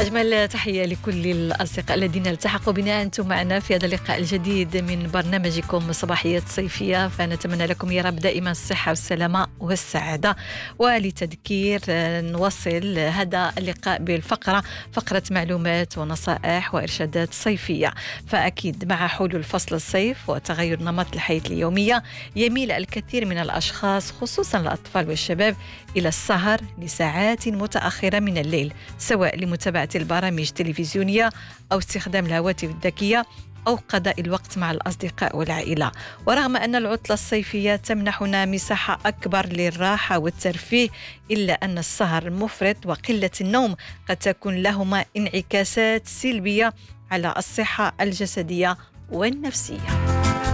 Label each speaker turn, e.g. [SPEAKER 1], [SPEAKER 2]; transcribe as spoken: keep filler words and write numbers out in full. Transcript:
[SPEAKER 1] أجمل تحية لكل الأصدقاء الذين التحقوا بنا أنتم معنا في هذا اللقاء الجديد من برنامجكم صباحية صيفية. فنتمنى لكم يا رب دائما الصحة والسلامة والسعادة. ولتذكير نوصل هذا اللقاء بالفقرة فقرة معلومات ونصائح وإرشادات صيفية. فأكيد مع حلول فصل الصيف وتغير نمط الحياة اليومية يميل الكثير من الأشخاص خصوصا الأطفال والشباب إلى السهر لساعات متأخرة من الليل، سواء لمتابعة البرامج التلفزيونية أو استخدام الهواتف الذكية أو قضاء الوقت مع الأصدقاء والعائلة. ورغم أن العطلة الصيفية تمنحنا مساحة أكبر للراحة والترفيه، إلا أن السهر المفرط وقلة النوم قد تكون لهما انعكاسات سلبية على الصحة الجسدية والنفسية.